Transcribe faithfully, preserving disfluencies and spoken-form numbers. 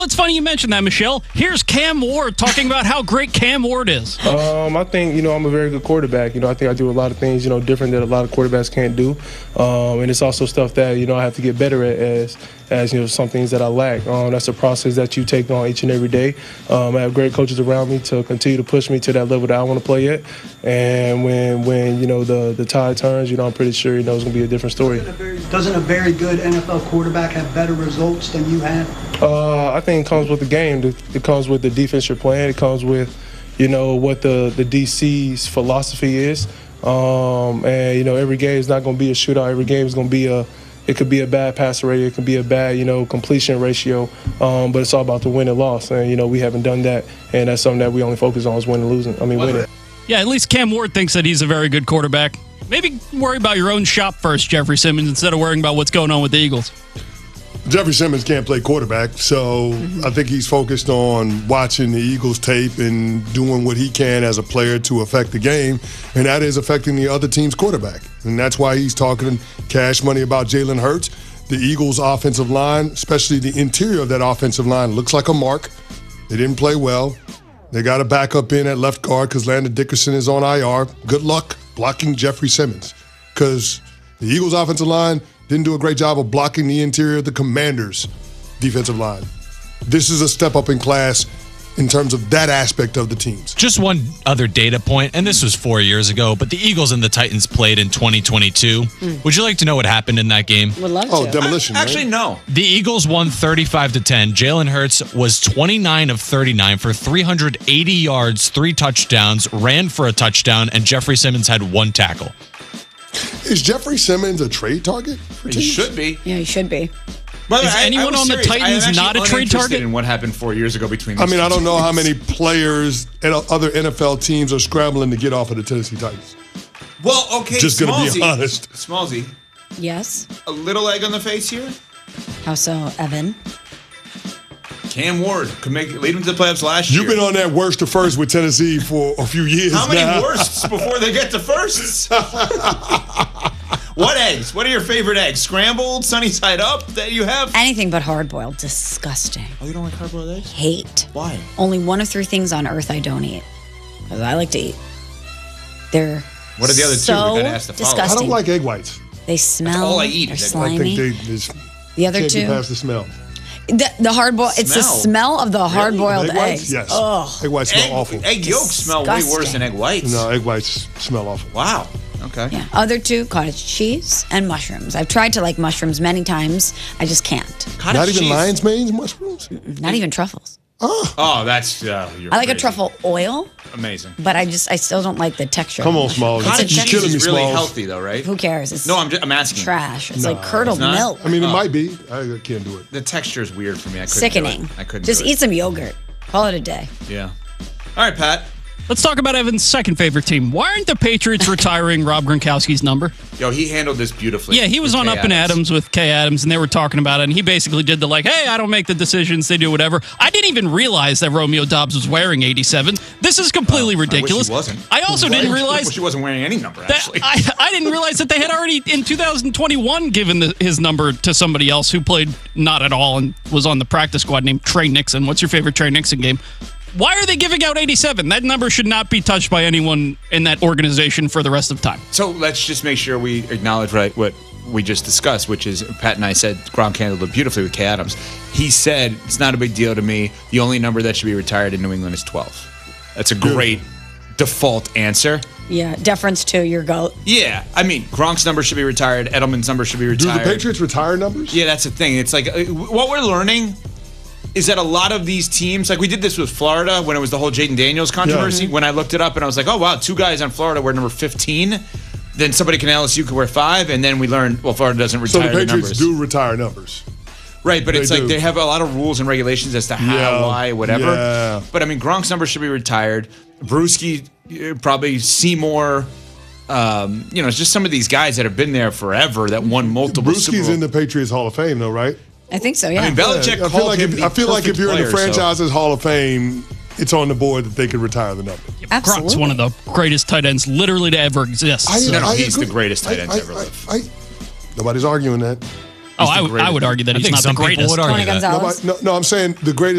It's funny you mentioned that, Michelle. Here's Cam Ward talking about how great Cam Ward is. Um, I think, you know, I'm a very good quarterback. You know, I think I do a lot of things, you know, different that a lot of quarterbacks can't do. Um, and it's also stuff that, you know, I have to get better at as, as you know, some things that I lack. Um, that's a process that you take on each and every day. Um, I have great coaches around me to continue to push me to that level that I want to play at. And when, when you know, the, the tide turns, you know, I'm pretty sure, you know, it's going to be a different story. Doesn't a, very, doesn't a very good N F L quarterback have better results than you had? Uh, I think it comes with the game. It comes with the defense you're playing. It comes with, you know, what the, the D C's philosophy is. Um, and, you know, every game is not going to be a shootout. Every game is going to be a, it could be a bad passer rate. It could be a bad, you know, completion ratio. Um, but it's all about the win and loss. And, you know, we haven't done that. And that's something that we only focus on is winning and losing. I mean, winning. Yeah, at least Cam Ward thinks that he's a very good quarterback. Maybe worry about your own shop first, Jeffrey Simmons, instead of worrying about what's going on with the Eagles. Jeffrey Simmons can't play quarterback, so mm-hmm. I think he's focused on watching the Eagles tape and doing what he can as a player to affect the game, and that is affecting the other team's quarterback. And that's why he's talking cash money about Jalen Hurts. The Eagles' offensive line, especially the interior of that offensive line, looks like a mark. They didn't play well. They got a backup in at left guard because Landon Dickerson is on I R. Good luck blocking Jeffrey Simmons because the Eagles' offensive line didn't do a great job of blocking the interior of the Commanders' defensive line. This is a step up in class in terms of that aspect of the teams. Just one other data point, and this was four years ago, but the Eagles and the Titans played in twenty twenty-two. Mm. Would you like to know what happened in that game? Would love to. Oh, demolition. I, actually, right? no. The Eagles won thirty-five to ten. Jalen Hurts was twenty-nine of thirty-nine for three hundred eighty yards, three touchdowns, ran for a touchdown, and Jeffrey Simmons had one tackle. Is Jeffrey Simmons a trade target? He should be. Yeah, he should be. But is I, anyone I on serious. the Titans not a trade target? In what happened four years ago between these I mean, two I don't know teams. how many players and other N F L teams are scrambling to get off of the Tennessee Titans. Well, okay, Just going to be Smallsy. honest. Smallsy, Yes. a little egg on the face here. How so, Evan? Cam Ward could make lead them to the playoffs last year. You've been on that worst to first with Tennessee for a few years How many now. worsts before they get to firsts? What eggs? What are your favorite eggs? Scrambled, sunny side up that you have? Anything but hard-boiled. Disgusting. Oh, you don't like hard-boiled eggs? Hate. Why? Only one of three things on earth I don't eat. Because I like to eat. They're What are the other so two? We gotta ask the follow-up. I disgusting. don't like egg whites. They smell. all I eat They're is egg white. I slimy. think they just the other can't two. get past the smell. The, the hard boiled. It's the Smell? smell of the hard boiled Egg whites? eggs. Yes. Ugh. Egg whites smell Egg, awful. egg yolks smell way worse Disgusting. than egg whites. No, egg whites smell awful. Wow. Okay. Yeah. Other two, cottage cheese and mushrooms. I've tried to like mushrooms many times. I just can't. Cottage Not even cheese. lion's manes mushrooms? Not even truffles. Oh, that's. Uh, you're I like a crazy. truffle oil, Amazing. but I just I still don't like the texture. Come of on, mushroom. Smalls. Cottage You're cheese killing me, is really Smalls. healthy, though, right? Who cares? It's No, I'm, just, I'm asking. trash. It's No, like curdled it's not? milk. I mean, it Oh. might be. I can't do it. The texture is weird for me. I couldn't Sickening. Do it. I couldn't. Just do it. eat some yogurt. Call it a day. Yeah. All right, Pat. Let's talk about Evan's second favorite team. Why aren't the Patriots retiring Rob Gronkowski's number? Yo, he handled this beautifully. Yeah, he was with on Kay Up and Adams. Adams with Kay Adams, and they were talking about it, and he basically did the like, hey, I don't make the decisions, they do whatever. I didn't even realize that Romeo Doubs was wearing eighty-seven. This is completely Oh, ridiculous. I wish he wasn't. I also Right? didn't I realize wish he wasn't wearing any number, that actually. I, I didn't realize that they had already in two thousand twenty-one given the, his number to somebody else who played not at all and was on the practice squad named Trey Nixon. What's your favorite Trey Nixon game? Why are they giving out eighty-seven? That number should not be touched by anyone in that organization for the rest of time. So let's just make sure we acknowledge right what we just discussed, which is Pat and I said Gronk handled it beautifully with Kay Adams. He said, it's not a big deal to me. The only number that should be retired in New England is twelve. That's a great default answer. Yeah, deference to your goat. Yeah. I mean, Gronk's number should be retired. Edelman's number should be Do retired. the Patriots retire numbers? Yeah, that's the thing. It's like uh, what we're learning is that a lot of these teams, like we did this with Florida when it was the whole Jaden Daniels controversy. Yeah. When I looked it up and I was like, oh, wow, two guys on Florida were number fifteen. Then somebody can L S U could wear five. And then we learned, well, Florida doesn't So retire the their Patriots numbers. do retire numbers. Right, but They it's like do. they have a lot of rules and regulations as to how, Yeah. why, whatever. Yeah. But I mean, Gronk's number should be retired. Brewski, uh, probably Seymour. Um, you know, it's just some of these guys that have been there forever that won multiple Super Brewski's Bowl. in the Patriots Hall of Fame, though, right? I think so, yeah. I mean, Belichick Yeah, I called feel like him if, the I feel like if perfect you're in the player, so- franchise's Hall of Fame, it's on the board that they could retire the number. Absolutely. Gronk's one of the greatest tight ends literally to ever exist. I- No, no, I he's the agree. greatest tight I- end I- to ever I- live. I- nobody's arguing that. Oh, I, w- I would argue that I he's think not the some people greatest. would argue Tony that. Gonzalez. No, but- no, no, I'm saying the greatest.